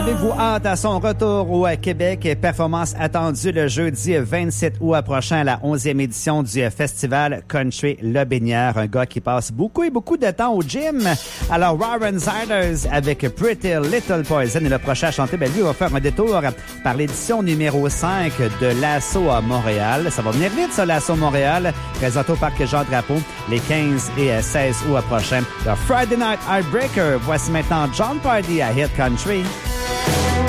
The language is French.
Avez-vous hâte à son retour au Québec? Performance attendue le jeudi 27 août prochain à la 11e édition du festival Country Le Binière. Un gars qui passe beaucoup de temps au gym. Alors, Warren Ziders avec Pretty Little Poison. Et le prochain à chanter, lui, va faire un détour par l'édition numéro 5 de l'Assaut à Montréal. Ça va venir vite, ça, l'Assaut Montréal. Présenté au Parc Jean-Drapeau les 15 et 16 août prochains. Le Friday Night Heartbreaker. Voici maintenant John Pardy à Hit Country.